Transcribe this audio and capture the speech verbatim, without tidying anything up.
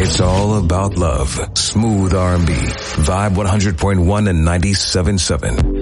It's all about love. Smooth R and B. Vibe one hundred point one and ninety-seven point seven.